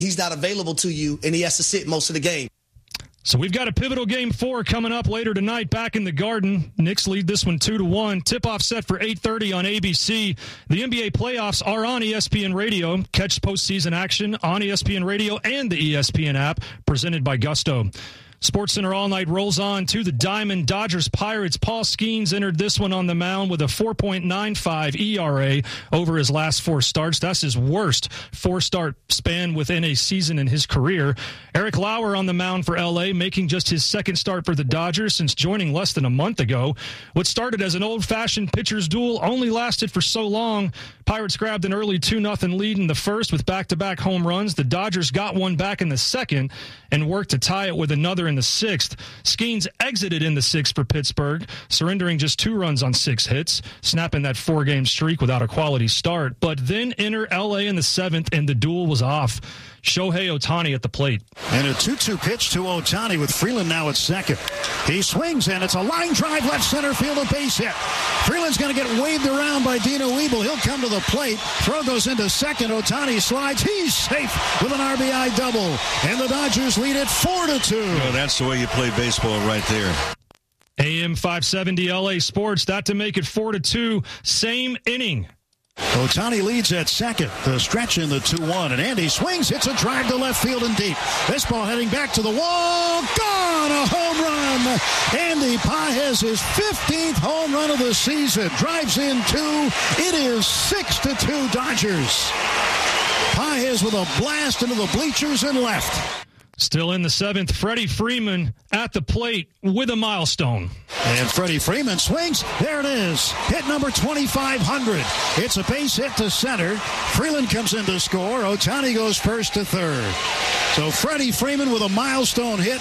he's not available to you, and he has to sit most of the game. So we've got a pivotal Game 4 coming up later tonight back in the Garden. Knicks lead this one 2-1. Tip-off set for 8:30 on ABC. The NBA playoffs are on ESPN Radio. Catch postseason action on ESPN Radio and the ESPN app, presented by Gusto. SportsCenter All Night rolls on to the Diamond Dodgers Pirates. Paul Skeens entered this one on the mound with a 4.95 ERA over his last 4 starts. That's his worst 4-start span within a season in his career. Eric Lauer on the mound for L.A., making just his second start for the Dodgers since joining less than a month ago. What started as an old-fashioned pitcher's duel only lasted for so long. Pirates grabbed an early 2-0 lead in the first with back-to-back home runs. The Dodgers got one back in the second and worked to tie it with another in the sixth. Skeens exited in the sixth for Pittsburgh, surrendering just 2 runs on 6 hits, snapping that 4-game streak without a quality start. But then enter L.A. in the seventh, and the duel was off. Shohei Ohtani at the plate. And a 2-2 pitch to Ohtani with Freeland now at second. He swings, and it's a line drive left center field, a base hit. Freeland's going to get waved around by Dino Ebel. He'll come to the plate. Throw goes into second. Ohtani slides. He's safe with an RBI double. And the Dodgers lead it 4-2. Oh, that's the way you play baseball right there. AM 570 LA Sports. That to make it 4-2. Same inning. Ohtani leads at second. The stretch in the 2-1. And Andy swings, hits a drive to left field and deep. This ball heading back to the wall. Gone! A home run. Andy Pages, his 15th home run of the season. Drives in 2. It is 6-2 Dodgers. Pages with a blast into the bleachers and left. Still in the seventh, Freddie Freeman at the plate with a milestone. And Freddie Freeman swings. There it is. Hit number 2,500. It's a base hit to center. Freeland comes in to score. Ohtani goes first to third. So Freddie Freeman with a milestone hit.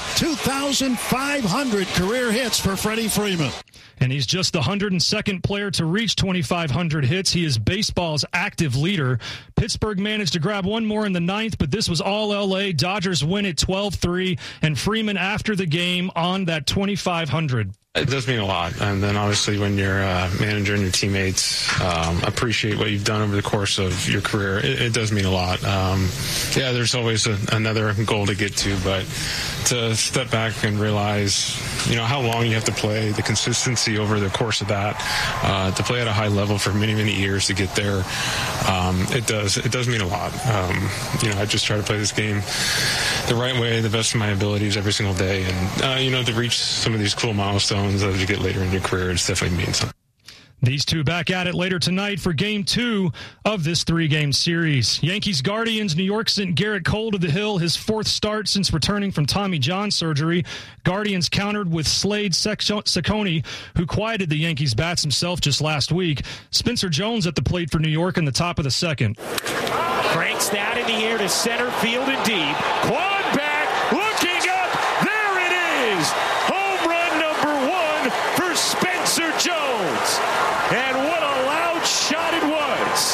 2,500 career hits for Freddie Freeman. And he's just the 102nd player to reach 2,500 hits. He is baseball's active leader. Pittsburgh managed to grab one more in the ninth, but this was all L.A. Dodgers win it 12-3, and Freeman after the game on that 2,500. It does mean a lot. And then obviously when your manager and your teammates appreciate what you've done over the course of your career, it does mean a lot. Yeah, there's always another goal to get to, but to step back and realize, how long you have to play, the consistency over the course of that, to play at a high level for many, many years to get there, it does mean a lot. I just try to play this game the right way, the best of my abilities every single day. And, to reach some of these cool milestones as you get later in your career, it's definitely means something. These two back at it later tonight for Game 2 of this 3-game series. Yankees-Guardians, New York sent Garrett Cole to the hill, his 4th start since returning from Tommy John surgery. Guardians countered with Slade Cecconi, who quieted the Yankees' bats himself just last week. Spencer Jones at the plate for New York in the top of the second. Cranks that in the air to center field and deep. Quad back, looking up, there it is! Home run number 1 for Spencer Jones. And what a loud shot it was.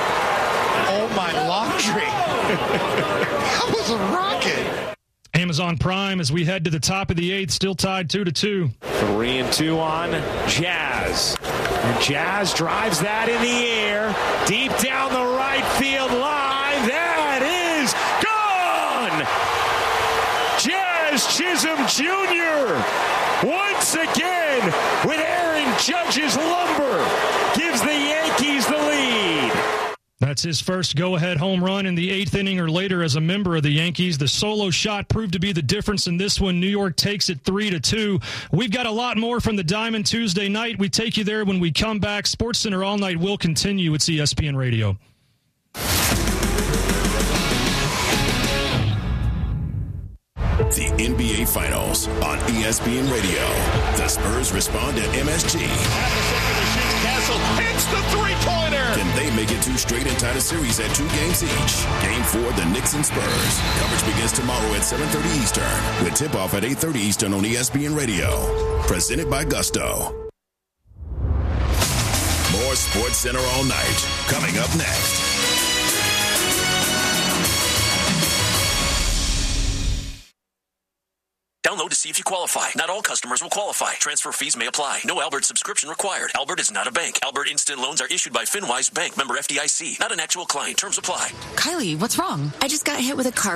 Oh, my laundry. That was a rocket. Amazon Prime as we head to the top of the 8th, still tied 2-2. 3-2 on Jazz. And Jazz drives that in the air. Deep down the right field line. That is gone! Jazz Chisholm Jr. once again with Aaron Judge's lumber gives the Yankees the lead. That's his first go-ahead home run in the 8th inning or later as a member of the Yankees. The solo shot proved to be the difference in this one. New York takes it 3-2. We've got a lot more from the Diamond Tuesday night. We take you there when we come back. SportsCenter All Night will continue. It's ESPN Radio. The NBA Finals on ESPN Radio. The Spurs respond to MSG. Castle hits the three-pointer. Can they make it 2 straight and tie the series at 2 games each? Game 4, the Knicks and Spurs. Coverage begins tomorrow at 7:30 Eastern with tip-off at 8:30 Eastern on ESPN Radio. Presented by Gusto. More SportsCenter All Night coming up next. Download to see if you qualify. Not all customers will qualify. Transfer fees may apply. No Albert subscription required. Albert is not a bank. Albert Instant Loans are issued by FinWise Bank, member FDIC. Not an actual client. Terms apply. Kylie, what's wrong? I just got hit with a car